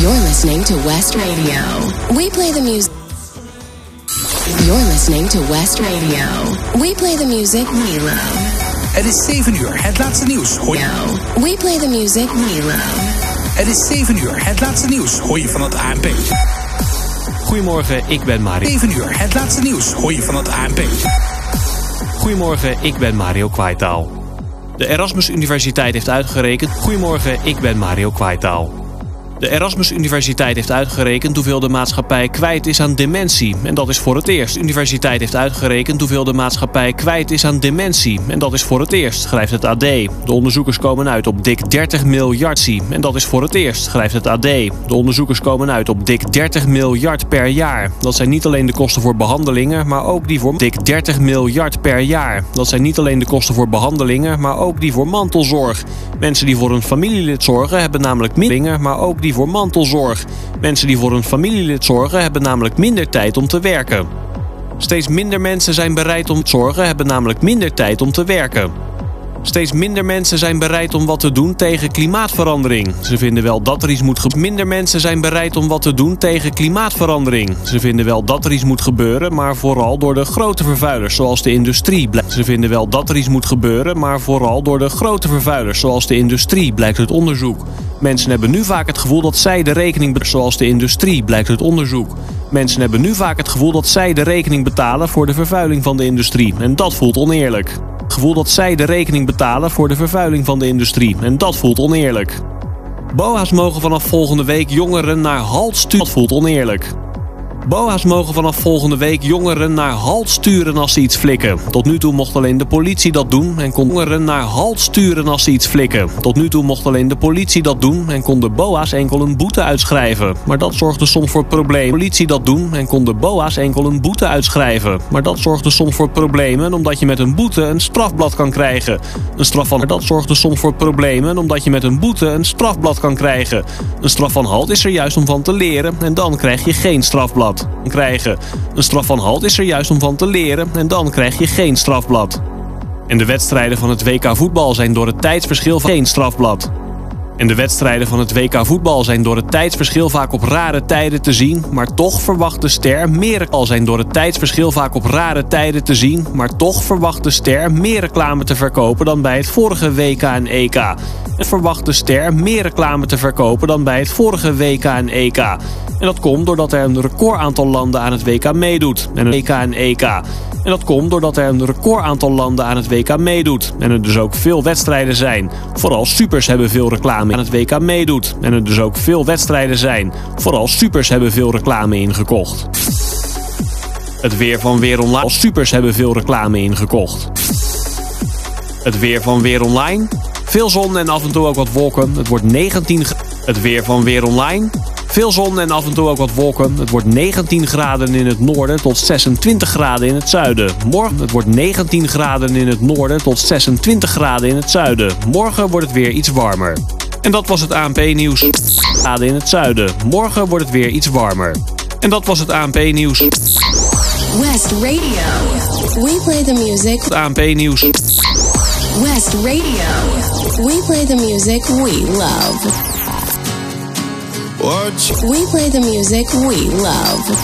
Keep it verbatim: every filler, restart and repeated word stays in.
You're listening to West Radio. We play the music. You're listening to West Radio. We play the music we love. Het is zeven uur, het laatste nieuws. Hoor je. We play the music we love. Het is zeven uur, het laatste nieuws. Hoor je van het A N P. Goedemorgen, ik ben Mario. zeven uur, het laatste nieuws. Hoor je van het A N P. Goedemorgen, ik ben Mario Kwaaitaal. De Erasmus Universiteit heeft uitgerekend... Goedemorgen, ik ben Mario Kwaaitaal. De Erasmus Universiteit heeft uitgerekend hoeveel de maatschappij kwijt is aan dementie. En dat is voor het eerst. De universiteit heeft uitgerekend hoeveel de maatschappij kwijt is aan dementie. En dat is voor het eerst, schrijft het A D. De onderzoekers komen uit op dik dertig miljard. En dat is voor het eerst, schrijft het A D. De onderzoekers komen uit op dik dertig miljard per jaar. Dat zijn niet alleen de kosten voor behandelingen, maar ook die voor... Dik dertig miljard per jaar. Dat zijn niet alleen de kosten voor behandelingen, maar ook die voor mantelzorg. Mensen die voor een familielid zorgen hebben namelijk minder, maar ook die voor mantelzorg. Mensen die voor een familielid zorgen hebben namelijk minder tijd om te werken. Steeds minder mensen zijn bereid om te zorgen hebben namelijk minder tijd om te werken. Steeds minder mensen zijn bereid om wat te doen tegen klimaatverandering. Ze vinden wel dat er iets moet gebeuren. Minder mensen zijn bereid om wat te doen tegen klimaatverandering. Ze vinden wel dat er iets moet gebeuren, maar vooral door de grote vervuilers zoals de industrie. Ze vinden wel dat er iets moet gebeuren, maar vooral door de grote vervuilers zoals de industrie, blijkt uit onderzoek. Mensen hebben nu vaak het gevoel dat zij de rekening betalen zoals de industrie, blijkt uit onderzoek. Mensen hebben nu vaak het gevoel dat zij de rekening betalen voor de vervuiling van de industrie. En dat voelt oneerlijk. Het gevoel dat zij de rekening betalen voor de vervuiling van de industrie. En dat voelt oneerlijk. B O A's mogen vanaf volgende week jongeren naar Halt sturen. Dat voelt oneerlijk. B O A's mogen vanaf volgende week jongeren naar Halt sturen als ze iets flikken. Tot nu toe mocht alleen de politie dat doen en kon jongeren naar Halt sturen als ze iets flikken. Tot nu toe mocht alleen de politie dat doen en konden B O A's enkel een boete uitschrijven. Maar dat zorgde soms voor problemen. De politie dat doen en konden B O A's enkel een boete uitschrijven. Maar dat zorgde soms voor problemen omdat je met een boete een strafblad kan krijgen. Een straf van... Dat zorgde soms voor problemen omdat je met een boete een strafblad kan krijgen. Een straf van halt is er juist om van te leren en dan krijg je geen strafblad. Krijgen. Een straf van halt is er juist om van te leren en dan krijg je geen strafblad. En de wedstrijden van het W K voetbal zijn door het tijdsverschil van geen strafblad. En de wedstrijden van het W K voetbal zijn door het tijdsverschil vaak op rare tijden te zien, maar toch verwacht de ster meer al zijn door het tijdsverschil vaak op rare tijden te zien, maar toch verwacht de ster meer reclame te verkopen dan bij het vorige W K en E K. En verwacht de ster meer reclame te verkopen dan bij het vorige W K en E K. En dat komt doordat er een recordaantal landen aan het W K meedoet. En een W K en E K. En dat komt doordat er een recordaantal landen aan het W K meedoet. En er dus ook veel wedstrijden zijn. Vooral supers hebben veel reclame aan het W K meedoet. En er dus ook veel wedstrijden zijn. Vooral supers hebben veel reclame ingekocht. Het weer van Weer Online. Supers hebben veel reclame ingekocht. Het weer van Weer Online. Veel zon en af en toe ook wat wolken. Het wordt negentien graden. Het weer van Weer Online. Veel zon en af en toe ook wat wolken. Het wordt negentien graden in het noorden tot zesentwintig graden in het zuiden. Morgen het wordt negentien graden in het noorden tot zesentwintig graden in het zuiden. Morgen wordt het weer iets warmer. En dat was het A N P-nieuws. Graden in het zuiden. Morgen wordt het weer iets warmer. En dat was het A N P-nieuws. West Radio. We play the music. Het A N P-nieuws. West Radio. We play the music we love. Watch. We play the music we love.